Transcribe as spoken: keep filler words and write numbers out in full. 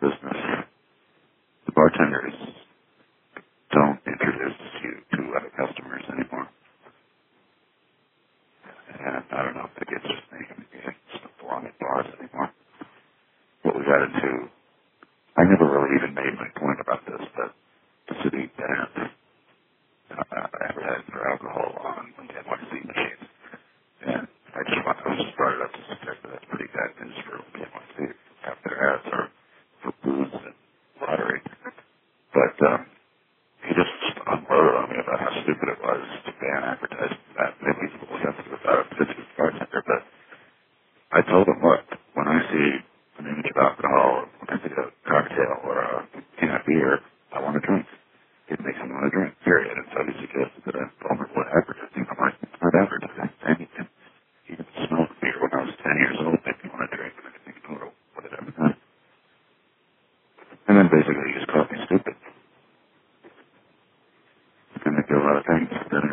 business, the bartenders don't introduce you to other customers anymore. And I don't know if it gets just me, maybe just don't belong at bars anymore. What we got into, I never really even made my point about this, but the city banned uh, advertising for alcohol on N Y C machines. And I just want I just brought it up to suggest that that's pretty bad news for N Y C. Half their ads are for booze and lottery. But um, he just unloaded on me about how stupid it was to ban advertising for that. Maybe he was sensitive about it because he was a bartender, but I told him, look, when I see an image of alcohol, when I see a cocktail or a can of beer, I want to drink. It makes me want to drink, period. And so he suggested that I'm vulnerable to advertising. I'm like, it's not advertising. Anything. Even the smell of beer when I was ten years old made me want to drink. And I think, oh, what did I have done? And then basically he just called me stupid. And they do a lot of things that